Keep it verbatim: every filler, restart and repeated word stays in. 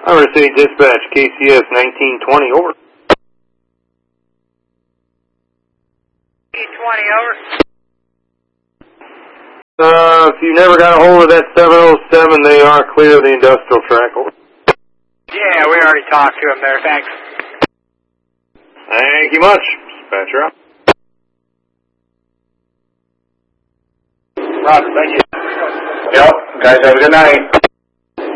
Iowa City Dispatch, K C S nineteen twenty, over. twenty, over. Uh, if you never got a hold of that seven oh seven, they are clear of the industrial track, over. Yeah, we already talked to him there, thanks. Thank you much, dispatcher out. Roger, thank you. Yep, guys have a good night.